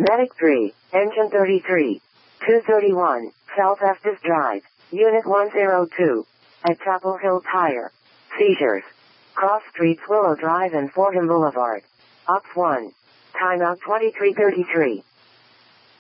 Medic 3, Engine 33. 231, South Estes Drive, Unit 102. At Chapel Hill Tire. Seizures. Cross Streets Willow Drive and Fordham Boulevard. Ops 1. Timeout 2333.